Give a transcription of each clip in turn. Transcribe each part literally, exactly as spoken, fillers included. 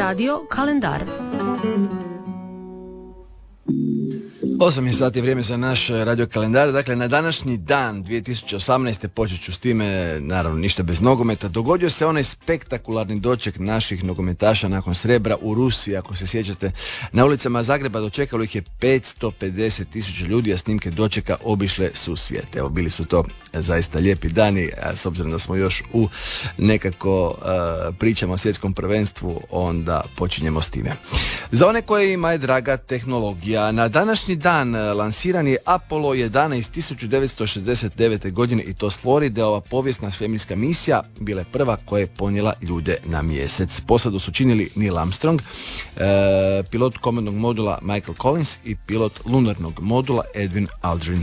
Radio kalendar. osam je sati vrijeme za naš radio kalendar. Dakle, na današnji dan dvije tisuće osamnaeste počet ću s time, naravno ništa bez nogometa, dogodio se onaj spektakularni doček naših nogometaša nakon srebra u Rusiji. Ako se sjećate, na ulicama Zagreba dočekalo ih je petsto pedeset tisuća ljudi, a snimke dočeka obišle su svijet. Evo, bili su to zaista lijepi dani, a s obzirom da smo još u nekako uh, pričamo o svjetskom prvenstvu, onda počinjemo s time. Za one kojima je draga tehnologija, na današnji dan lansiran je Apollo jedanaest tisuću devetsto šezdeset devete. godine i to s Floride. Ova povijesna svemirska misija bila je prva koja je ponijela ljude na mjesec. Posadu su činili Neil Armstrong, e, pilot komandnog modula Michael Collins i pilot lunarnog modula Edwin Aldrin. E,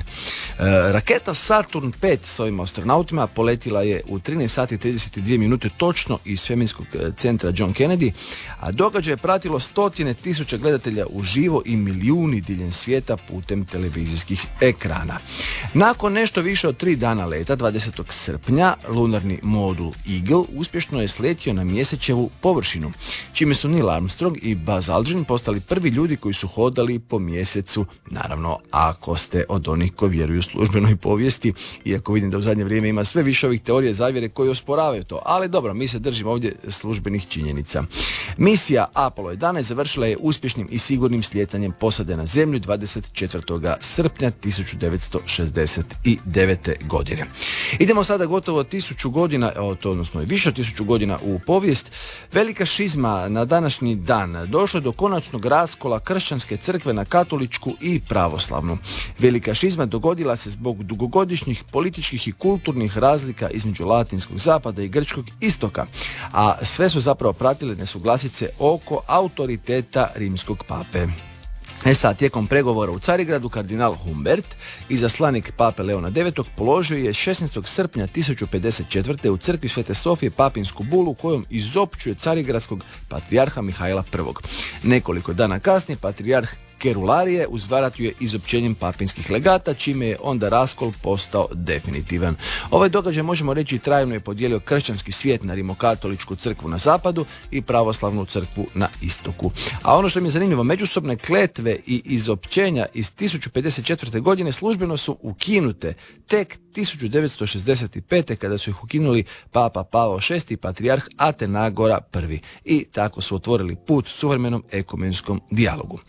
raketa Saturn pet s ovim astronautima poletila je u trinaest sati trideset dvije minute točno iz svemirskog centra John Kennedy, a događaj je pratilo stotine tisuća gledatelja uživo i milijuni diljem svijeta putem televizijskih ekrana. Nakon nešto više od tri dana leta, dvadesetog srpnja, lunarni modul Eagle uspješno je sletio na mjesečevu površinu, čime su Neil Armstrong i Buzz Aldrin postali prvi ljudi koji su hodali po mjesecu, naravno ako ste od onih koji vjeruju službenoj povijesti, iako vidim da u zadnje vrijeme ima sve više ovih teorije zavjere koji osporavaju to, ali dobro, mi se držimo ovdje službenih činjenica. Misija Apollo jedanaest završila je uspješnim i sigurnim sljetanjem posade na zemlju dvadeset četvrtog srpnja tisuću devetsto šezdeset devete. godine. Idemo sada gotovo tisuću godina, odnosno više od tisuću godina u povijest. Velika šizma na današnji dan. Došlo je do konačnog raskola kršćanske crkve na katoličku i pravoslavnu. Velika šizma dogodila se zbog dugogodišnjih političkih i kulturnih razlika između latinskog zapada i grčkog istoka, a sve su zapravo pratile nesuglasice oko autoriteta rimskog pape. E sad, tijekom pregovora u Carigradu, kardinal Humbert, izaslanik pape Leona devetog, položio je šesnaestog srpnja tisuću pedeset četvrte. u crkvi Svete Sofije papinsku bulu kojom izopćuje carigradskog patrijarha Mihajla prvog. Nekoliko dana kasnije patrijarh Kerularije uzvratio je izopćenjem papinskih legata, čime je onda raskol postao definitivan. Ovaj događaj, možemo reći, trajno je podijelio kršćanski svijet na rimokatoličku crkvu na zapadu i pravoslavnu crkvu na istoku. A ono što mi je zanimljivo, međusobne kletve i izopćenja iz tisuću pedeset četvrte. godine službeno su ukinute tek tisuću devetsto šezdeset pete. kada su ih ukinuli papa Pavao šesti i patrijarh Atenagora prvi. I tako su otvorili put suvremenom ekumenskom dijalogu.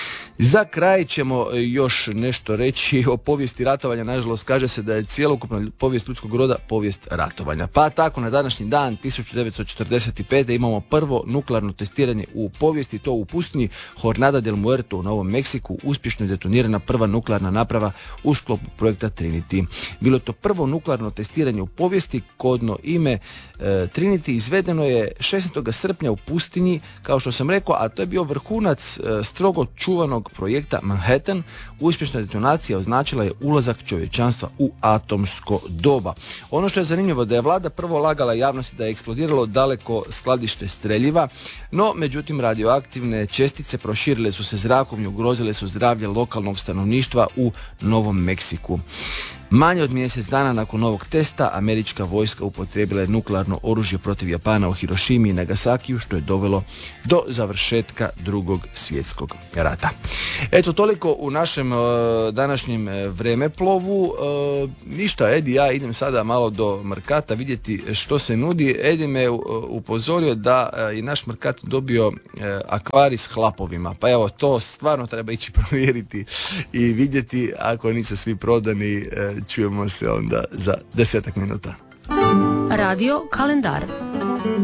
Za kraj ćemo još nešto reći o povijesti ratovanja. Nažalost, kaže se da je cjelokupna povijest ljudskog roda povijest ratovanja. Pa tako na današnji dan tisuću devetsto četrdeset pete. imamo prvo nuklearno testiranje u povijesti, to u pustinji Jornada del Muerto u Novom Meksiku. Uspješno je detonirana prva nuklearna naprava u sklopu projekta Trinity. Bilo to prvo nuklearno testiranje u povijesti, kodno ime e, Trinity izvedeno je šesnaestog srpnja u pustinji, kao što sam rekao, a to je bio vrhunac e, strogo čuvanog projekta Manhattan. Uspješna detonacija označila je ulazak čovječanstva u atomsko doba. Ono što je zanimljivo da je vlada prvo lagala javnosti da je eksplodiralo daleko skladište streljiva, no međutim radioaktivne čestice proširile su se zrakom i ugrozile su zdravlje lokalnog stanovništva u Novom Meksiku. Manje od mjesec dana nakon ovog testa američka vojska upotrijebila je nuklearno oružje protiv Japana u Hirošimi i Nagasakiju, što je dovelo do završetka drugog svjetskog rata. Eto, toliko u našem uh, današnjem vremeplovu. Uh, ništa, Edi, ja idem sada malo do Mrkata vidjeti što se nudi. Edi me uh, upozorio da uh, i naš Mrkat dobio uh, akvarij s hlapovima. Pa evo, to stvarno treba ići provjeriti i vidjeti. Ako nisu svi prodani, uh, čujemo se onda za desetak minuta. Radio kalendar.